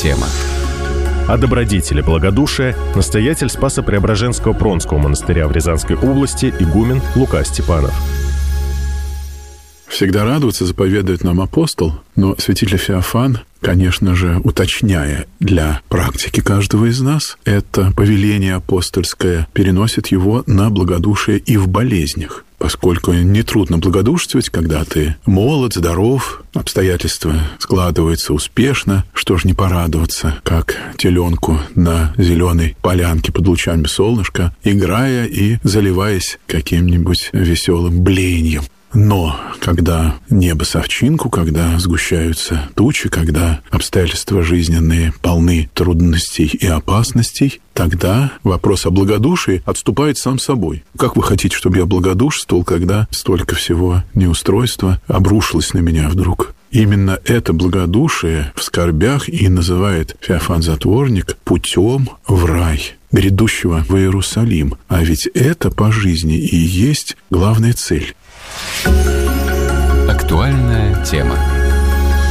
тема. О добродетели благодушия настоятель Спасо-Преображенского Пронского монастыря в Рязанской области игумен Лука Степанов. Всегда радоваться заповедует нам апостол, но святитель Феофан, конечно же, уточняя для практики каждого из нас, это повеление апостольское переносит его на благодушие и в болезнях. Поскольку нетрудно благодушествовать, когда ты молод, здоров, обстоятельства складываются успешно, что ж не порадоваться, как теленку на зеленой полянке под лучами солнышка, играя и заливаясь каким-нибудь веселым блеяньем. Но когда небо совчинку, когда сгущаются тучи, когда обстоятельства жизненные полны трудностей и опасностей, тогда вопрос о благодушии отступает сам собой. Как вы хотите, чтобы я благодушествовал, когда столько всего неустройства обрушилось на меня вдруг? Именно это благодушие в скорбях и называет Феофан Затворник путем в рай, грядущего в Иерусалим. А ведь это по жизни и есть главная цель. Актуальная тема.